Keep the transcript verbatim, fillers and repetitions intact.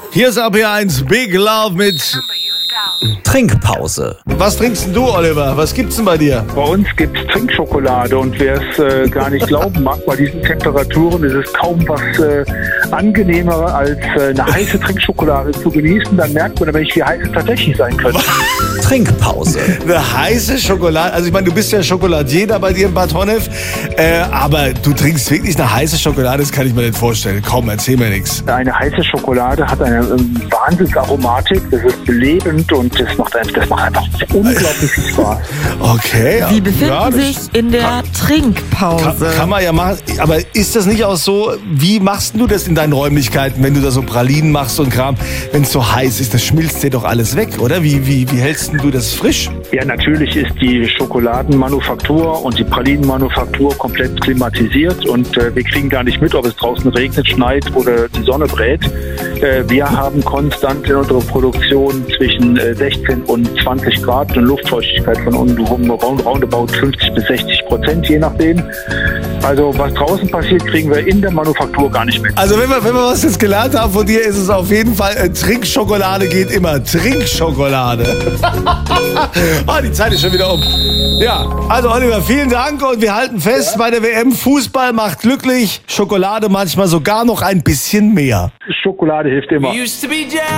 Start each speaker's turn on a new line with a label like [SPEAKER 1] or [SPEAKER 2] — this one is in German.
[SPEAKER 1] Hier ist A P eins Big Love mit
[SPEAKER 2] Trinkpause.
[SPEAKER 1] Was trinkst denn du, Oliver? Was gibt's denn bei dir?
[SPEAKER 3] Bei uns gibt es Trinkschokolade und wer es äh, gar nicht glauben mag, bei diesen Temperaturen ist es kaum was äh, angenehmer als äh, eine heiße Trinkschokolade zu genießen. Dann merkt man nämlich, wie heiß es tatsächlich sein könnte.
[SPEAKER 2] Trinkpause.
[SPEAKER 1] Eine heiße Schokolade. Also ich meine, du bist ja Schokoladier da bei dir in Bad Honnef, äh, aber du trinkst wirklich eine heiße Schokolade, das kann ich mir nicht vorstellen. Komm, erzähl mir nichts.
[SPEAKER 3] Eine heiße Schokolade hat eine ähm, Wahnsinnsaromatik, das ist belebend und das macht, das macht einfach unglaublich viel Spaß.
[SPEAKER 1] Okay.
[SPEAKER 4] Sie befinden
[SPEAKER 1] ja,
[SPEAKER 4] sich in der Trinkpause.
[SPEAKER 1] Kann, kann man ja machen, aber ist das nicht auch so, wie machst du das in deinen Räumlichkeiten, wenn du da so Pralinen machst und Kram, wenn es so heiß ist, das schmilzt dir doch alles weg, oder? Wie, wie, wie hältst du das frisch?
[SPEAKER 3] Ja, natürlich ist die Schokoladenmanufaktur und die Pralinenmanufaktur komplett klimatisiert und äh, wir kriegen gar nicht mit, ob es draußen regnet, schneit oder die Sonne brät. Äh, wir haben konstant in unserer Produktion zwischen äh, sechzehn und zwanzig Grad und Luftfeuchtigkeit von roundabout fünfzig bis sechzig Prozent, je nachdem. Also was draußen passiert, kriegen wir in der Manufaktur gar nicht mit.
[SPEAKER 1] Also wenn wir, wenn wir was jetzt gelernt haben von dir, ist es auf jeden Fall, äh, Trinkschokolade geht immer. Trinkschokolade. Oh, die Zeit ist schon wieder um. Ja, also Oliver, vielen Dank und wir halten fest, bei der W M Fußball macht glücklich, Schokolade manchmal sogar noch ein bisschen mehr.
[SPEAKER 3] Schokolade hilft immer.